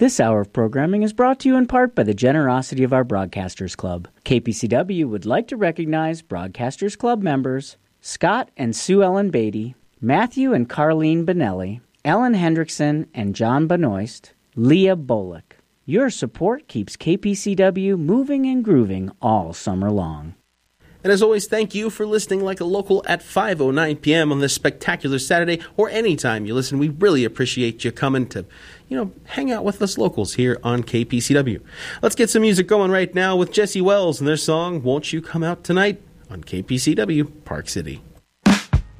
This hour of programming is brought to you in part by the generosity of our Broadcasters Club. KPCW would like to recognize Broadcasters Club members Scott and Sue Ellen Beatty, Matthew and Carlene Benelli, Ellen Hendrickson and John Benoist, Leah Bullock. Your support keeps KPCW moving and grooving all summer long. And as always, thank you for listening like a local at 5:09 p.m. on this spectacular Saturday, or anytime you listen. We really appreciate you coming to, hang out with us locals here on KPCW. Let's get some music going right now with Jesse Wells and their song, Won't You Come Out Tonight, on KPCW, Park City.